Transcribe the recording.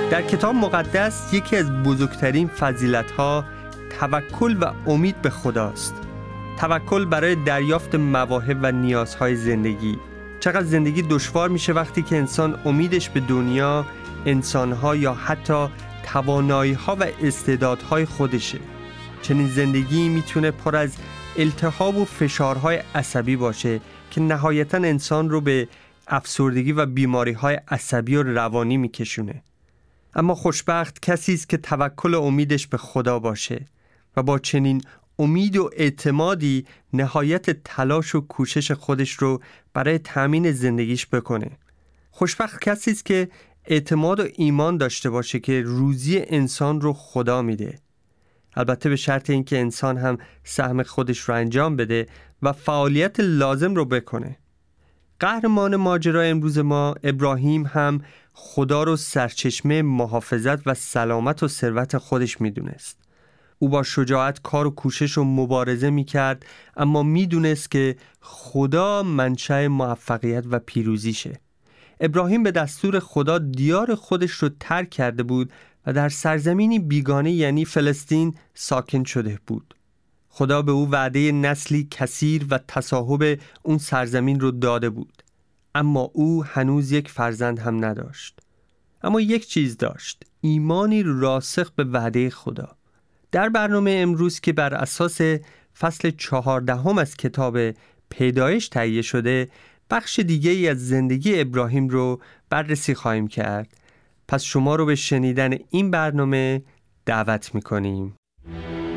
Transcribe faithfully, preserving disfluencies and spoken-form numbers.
در کتاب مقدس یکی از بزرگترین فضیلت‌ها توکل و امید به خداست. توکل برای دریافت مواهب و نیازهای زندگی. چقدر زندگی دشوار میشه وقتی که انسان امیدش به دنیا، انسانها یا حتی توانایی‌ها و استعدادهای خودشه. چنین زندگی میتونه پر از التهاب و فشارهای عصبی باشه که نهایتاً انسان رو به افسردگی و بیماری‌های عصبی و روانی میکشونه. اما خوشبخت کسی است که توکل و امیدش به خدا باشه و با چنین امید و اعتمادی نهایت تلاش و کوشش خودش رو برای تأمین زندگیش بکنه. خوشبخت کسی است که اعتماد و ایمان داشته باشه که روزی انسان رو خدا میده. البته به شرط اینکه انسان هم سهم خودش رو انجام بده و فعالیت لازم رو بکنه. قهرمان ماجرای امروز ما ابراهیم هم خدا رو سرچشمه محافظت و سلامت و ثروت خودش میدونست. او با شجاعت کار و کوشش و مبارزه میکرد، اما میدونست که خدا منشأ موفقیت و پیروزیشه. ابراهیم به دستور خدا دیار خودش رو ترک کرده بود و در سرزمینی بیگانه یعنی فلسطین ساکن شده بود. خدا به او وعده نسلی کثیر و تصاحب اون سرزمین رو داده بود، اما او هنوز یک فرزند هم نداشت. اما یک چیز داشت: ایمانی راسخ به وعده خدا. در برنامه امروز که بر اساس فصل چهاردهم از کتاب پیدایش تهیه شده، بخش دیگه ای از زندگی ابراهیم رو بررسی خواهیم کرد. پس شما رو به شنیدن این برنامه دعوت می‌کنیم.